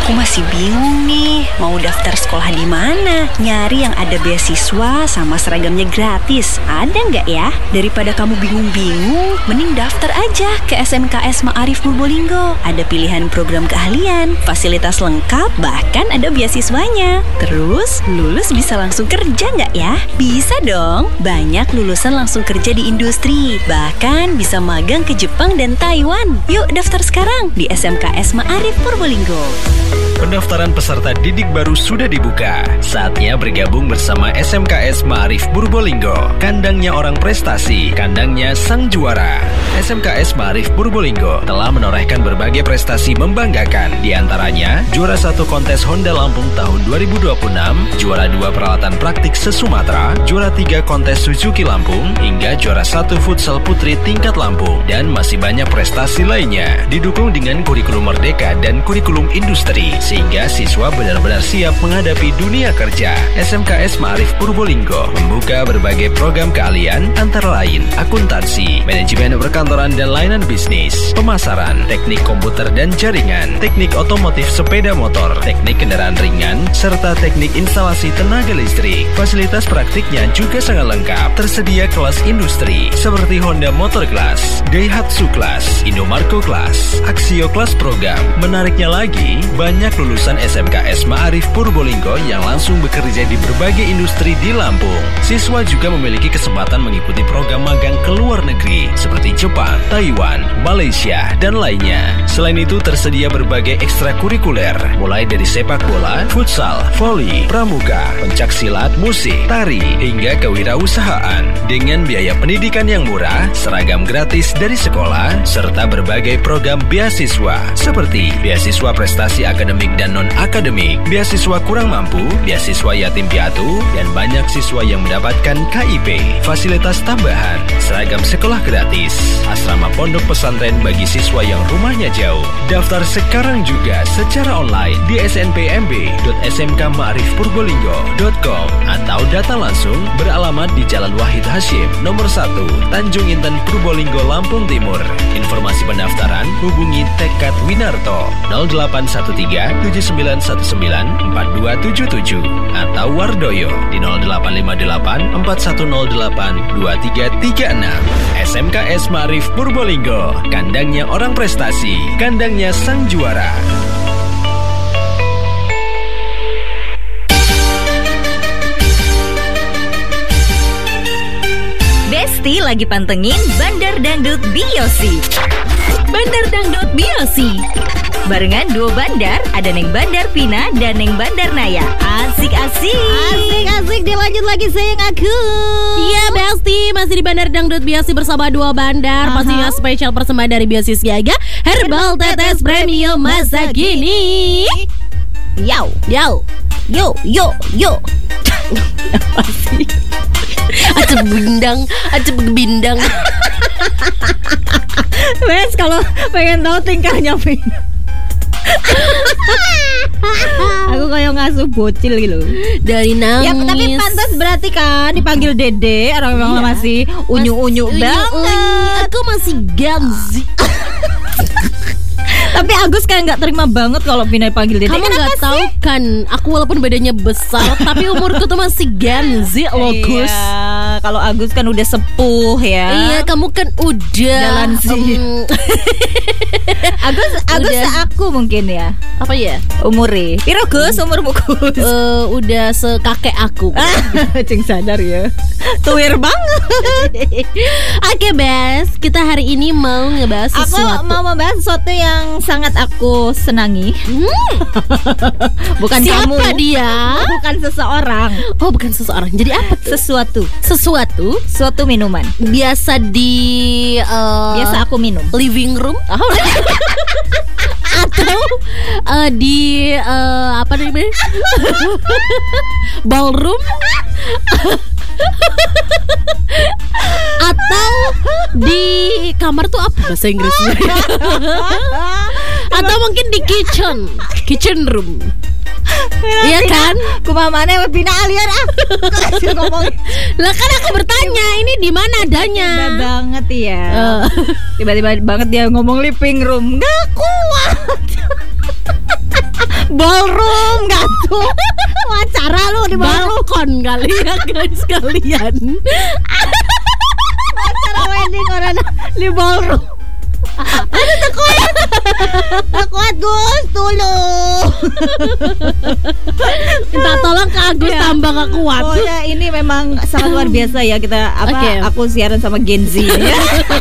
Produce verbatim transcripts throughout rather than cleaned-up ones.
Aku masih bingung nih, mau daftar sekolah di mana? Nyari yang ada beasiswa sama seragamnya gratis. Ada nggak ya? Daripada kamu bingung-bingung, mending daftar aja ke S M K S Ma'arif Purbolinggo. Ada pilihan program keahlian, fasilitas lengkap, bahkan ada beasiswanya. Terus, lulus bisa langsung kerja nggak ya? Bisa dong. Banyak lulusan langsung kerja di industri. Bahkan bisa magang ke Jepang dan Taiwan. Yuk daftar sekarang di S M K S Ma'arif Purbolinggo. Pendaftaran peserta didik baru sudah dibuka. Saatnya bergabung bersama S M K S Ma'arif Purbolinggo. Kandangnya orang prestasi, kandangnya sang juara. S M K S Ma'arif Purbolinggo telah menorehkan berbagai prestasi membanggakan. Di antaranya, juara satu kontes Honda Lampung tahun dua ribu dua puluh enam, juara dua peralatan praktik se-Sumatera, juara tiga kontes Suzuki Lampung, hingga juara satu futsal putri tingkat Lampung. Dan masih banyak prestasi lainnya. Didukung dengan kurikulum merdeka dan kurikulum industri, sehingga siswa benar-benar siap menghadapi dunia kerja. S M K S Ma'arif Purbolinggo membuka berbagai program keahlian antara lain akuntansi, manajemen perkantoran dan layanan bisnis, pemasaran, teknik komputer dan jaringan, teknik otomotif sepeda motor, teknik kendaraan ringan, serta teknik instalasi tenaga listrik. Fasilitas praktiknya juga sangat lengkap. Tersedia kelas industri seperti Honda Motor Class, Daihatsu Class, Indomarko Class, Axio Class program. Menariknya lagi, banyak lulusan S M K S Ma'arif Purbolinggo yang langsung bekerja di berbagai industri di Lampung. Siswa juga memiliki kesempatan mengikuti program magang ke luar negeri seperti Jepang, Taiwan, Malaysia, dan lainnya. Selain itu tersedia berbagai ekstrakurikuler, mulai dari sepak bola, futsal, voli, pramuka, pencak silat, musik, tari, hingga kewirausahaan. Dengan biaya pendidikan yang murah, seragam gratis dari sekolah, serta berbagai program beasiswa seperti beasiswa prestasi akademik dan non-akademik, beasiswa kurang mampu, beasiswa yatim piatu, dan banyak siswa yang mendapatkan K I P. Fasilitas tambahan, seragam sekolah gratis, asrama pondok pesantren bagi siswa yang rumahnya jauh. Daftar sekarang juga secara online di s n p m b dot s m k ma'arif purbolinggo dot com atau datang langsung beralamat di Jalan Wahid Hasyim nomor satu, Tanjung Inten, Purbolinggo, Lampung Timur. Informasi pendaftaran hubungi Tekad Winarto nol delapan satu tiga tujuh sembilan satu sembilan empat dua tujuh tujuh atau Wardoyo di nol delapan lima delapan empat satu nol delapan dua tiga tiga enam. S M K S Ma'arif Purbolinggo, kandangnya orang prestasi, kandangnya sang juara. Besti lagi pantengin Bandar Dangdut B O C. Bandar Dangdut B O C. Barengan duo bandar, ada Neng Bandar Vina dan Neng Bandar Naya. Asik-asik. Asik-asik, dilanjut lagi sayang aku. Iya Besti, masih di Bandar Dangdut B O C bersama dua bandar. Aha. Pastinya spesial persembahan dari B O C Siaga, Herbal Tetes Premium masa kini. Yo, Yo, yo, yo, yo. apa sih? Acep bindang, acep bindang. Wes, kalau pengen tahu tingkahnya Vina, aku kayak ngasuh bocil gitu. Dari nangis. Ya tapi pantas berarti kan dipanggil Dede. Orang memang Iya. masih unyu-unyu banget. Unyu-unyu. Aku masih gamzi. Tapi Agus kayak nggak terima banget kalau Vina dipanggil Dede. Kamu Kenapa nggak sih? tahu kan, aku walaupun badannya besar, tapi umurku tuh masih Genzi loh Gus. Iya, kalau Agus kan udah sepuh ya. Iya, kamu kan udah Jalan sih. em, Agus, Agus Udah. seaku mungkin ya. apa ya? Umurnya. Piro Gus, umurmu Gus? Eh, udah sekakek aku. Cing sadar ya. Tuir banget. Oke, Bes, kita hari ini mau ngebahas Aku sesuatu. mau membahas sesuatu yang sangat aku senangi. Hmm, Bukan siapa kamu. dia? Bukan seseorang. Oh, bukan seseorang. Jadi apa tuh? Sesuatu. Sesuatu Suatu minuman. biasa di eh, Biasa aku minum. living room atau eh, di eh, apa namanya ballroom atau di kamar tuh apa bahasa Inggrisnya atau mungkin di kitchen kitchen room. Iya kan? Kumamane Bina alian ah. Kasih ngomong. Lah kan aku bertanya ini di mana adanya. Tiba banget ya. Eh. Tiba-tiba banget dia ngomong living room. Nggak kuat. ballroom gak tuh? Wawancara lu di ballroom. Balkon kali ya guys kalian. Wawancara wedding orang di ballroom. Aduh tak kuat. Tak kuat Gus, tolong. Minta tolong ke Agus Ya. tambah gak kuat. Oh ya, ini memang sangat luar biasa ya kita apa Oke. aku siaran sama Gen Z ya.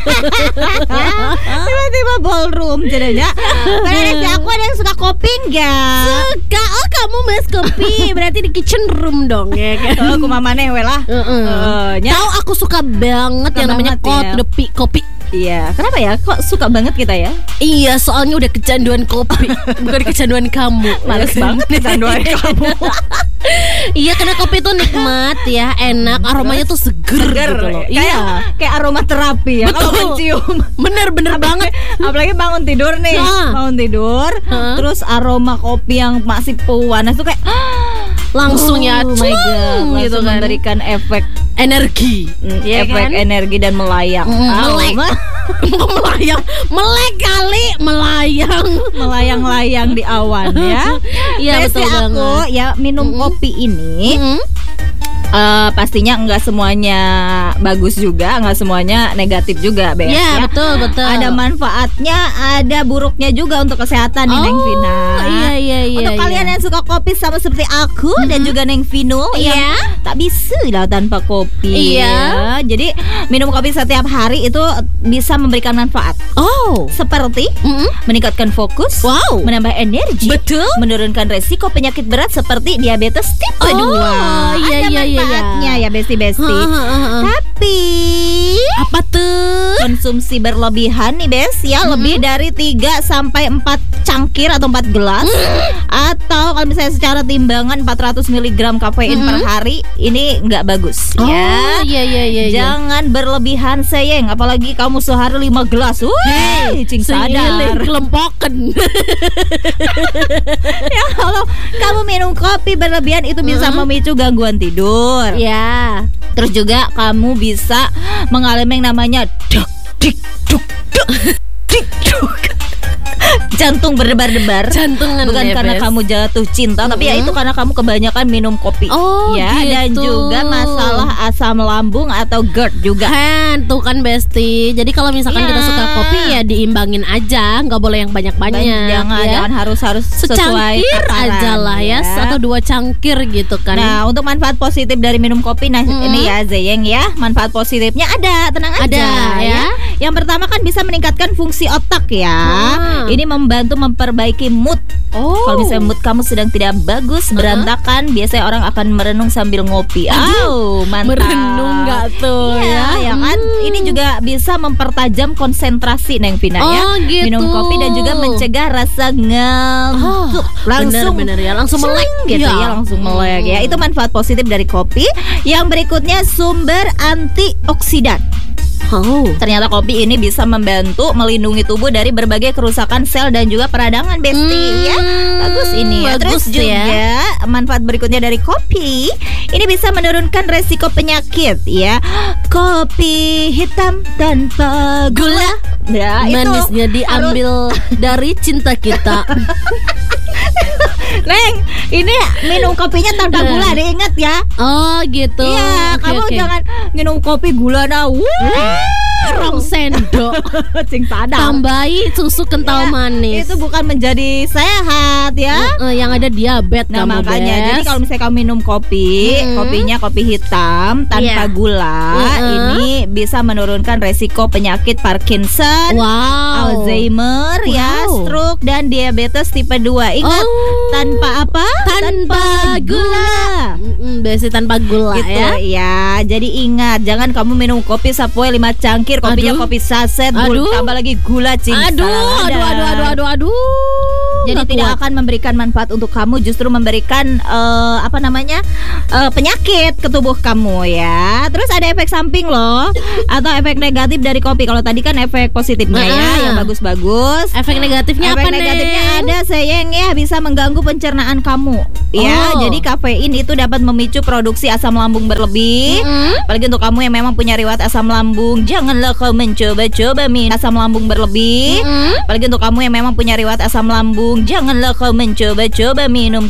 Tiba-tiba ballroom jadinya. Karena reaksi aku ada yang suka kopi enggak? Suka, oh kamu mas kopi berarti di kitchen room dong ya kan. Oh, aku mamane we lah. Heeh. Eh, nya- Tahu aku suka banget Suka yang namanya banget ya. kopi kopi. Iya, kenapa ya? Kok suka banget kita ya? Iya, soalnya udah kecanduan kopi, bukan kecanduan kamu. Males banget kecanduan kamu. Iya, karena kopi itu nikmat ya, enak, aromanya tuh seger, gitu loh. Kayak, Iya, kayak aroma terapi ya kalau Betul. mencium. bener-bener banget. Apalagi bangun tidur nih, Nah. bangun tidur, Hah? terus aroma kopi yang masih panas tuh kayak Langsung ya, oh my god, cung, langsung gitu kan. memberikan efek Energi, mm, Iya efek kan? energi dan melayang. Mm, Ah, melek. ma- melayang, melek kali, melayang. melayang-layang di awan ya. Iya, Versi betul aku banget. ya minum kopi ini Mm. eh, pastinya enggak semuanya bagus juga, enggak semuanya negatif juga, Bes. Ya, ya. betul, betul. Ada manfaatnya, ada buruknya juga untuk kesehatan nih, Neng Vina. Iya, iya, iya. Untuk kalian iya. yang suka kopi sama seperti aku dan juga Neng Vino Iya. yang tak bisa lah tanpa kopi. Iya. ya. Jadi minum kopi setiap hari itu bisa memberikan manfaat Oh, seperti Mm-mm. meningkatkan fokus, Wow. menambah energi, Betul. menurunkan resiko penyakit berat seperti diabetes tipe Oh, dua. iya, Ada iya, iya, manfaatnya iya. ya besti-besti. Ha, ha, ha, ha. Tapi Apa tuh? konsumsi berlebihan nih Bes ya, lebih dari tiga sampai empat cangkir atau empat gelas atau kalau misalnya secara timbangan empat ratus miligram kafein per hari ini nggak bagus Oh, ya. iya, iya, iya, iya. Jangan berlebihan sayang, apalagi kamu sehari lima gelas. Wuih, cing sadar. Seiling kelempoken. Ya kalau kamu minum kopi berlebihan itu bisa memicu gangguan tidur. Ya. Terus juga kamu bisa mengalami yang namanya duk dik duk duk dik duk. Jantung berdebar-debar. Jantungan Bukan ya, karena Bes. kamu jatuh cinta, tapi ya Mm-mm. itu karena kamu kebanyakan minum kopi. Oh, ya, dan gitu. juga masalah asam lambung atau GERD juga. Kan, tuh kan Besti. Jadi kalau misalkan Ya. kita suka kopi ya diimbangin aja, nggak boleh yang banyak-banyak. Jangan, ya. jangan harus harus sesuai Secangkir takaran, aja lah ya, atau dua cangkir gitu kan. Nah, untuk manfaat positif dari minum kopi, nah Mm-mm. ini ya Zeyeng ya, manfaat positifnya ada, tenang aja Ada, ya. Yang pertama kan bisa meningkatkan fungsi otak ya. Hmm. Ini membantu memperbaiki mood. Oh. Kalau misalnya mood kamu sedang tidak bagus, berantakan, biasanya orang akan merenung sambil ngopi. Oh, mantap. Merenung nggak tuh Iya, ya? ya kan? Hmm. Ini juga bisa mempertajam konsentrasi Neng Vina ya. Oh, gitu. Minum kopi dan juga mencegah rasa ngantuk. langsung bener-bener ya, langsung melek gitu ya. ya, langsung melek ya. Hmm. Itu manfaat positif dari kopi. Yang berikutnya sumber antioksidan. Oh. Ternyata kopi ini bisa membantu melindungi tubuh dari berbagai kerusakan sel dan juga peradangan, Besti Hmm, ya. Bagus ini ya. Terus bagus juga ya. manfaat berikutnya dari kopi, ini bisa menurunkan resiko penyakit ya. Kopi hitam tanpa gula. Ya, Manisnya itu diambil dari cinta kita. Neng, ini minum kopinya tanpa gula, diingat ya. Oh gitu. Iya, Oke, kamu oke. jangan minum kopi gula nah. Wuh, Rong sendok. cing sadar. Tambahi susu kental Ya, manis. Itu bukan menjadi sehat ya. Eh, yang ada diabetes Nah kamu, makanya, Bes. jadi kalau misalnya kamu minum kopi, Hmm. kopinya kopi hitam tanpa Iya. gula, Mm-mm. ini bisa menurunkan resiko penyakit Parkinson, Wow. Alzheimer, ya, Wow. stroke dan diabetes tipe dua. Ingat, Oh. tanpa apa? Tanpa gula. Mm-mm, Besi tanpa gula Gitu ya. ya. Jadi ingat, jangan kamu minum kopi sapoe lima cangkir, kopinya Aduh. kopi saset, gula, Aduh. tambah lagi gula, cing. Aduh, Salah aduh, ada. aduh, aduh, aduh, aduh. Jadi Nggak tidak kuat. akan memberikan manfaat untuk kamu, justru memberikan eh, apa namanya eh, penyakit ke tubuh kamu ya. Terus ada efek samping loh, atau efek negatif dari kopi. Kalau tadi kan efek positifnya ya, Nah. yang bagus-bagus. Efek negatifnya Efek apa, negatifnya Neng? ada sayang ya, bisa mengganggu pencernaan kamu. ya. Oh. Jadi kafein itu dapat memicu produksi asam lambung berlebih. Mm-mm. Apalagi untuk kamu yang memang punya riwayat asam lambung, janganlah kau mencoba-coba minum asam lambung berlebih. Mm-mm. Apalagi untuk kamu yang memang punya riwayat asam lambung, janganlah kau mencoba-coba minum